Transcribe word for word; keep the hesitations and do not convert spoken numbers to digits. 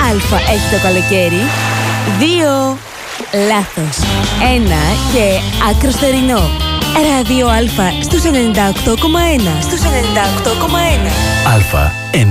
Αλφα έχει το καλοκαίρι? Δύο. Λάθος. Ένα και άκρος θερινό. Ράδιο Αλφα στους ενενήντα οκτώ κόμμα ένα. Στους ενενήντα οκτώ κόμμα ένα. Αλφα.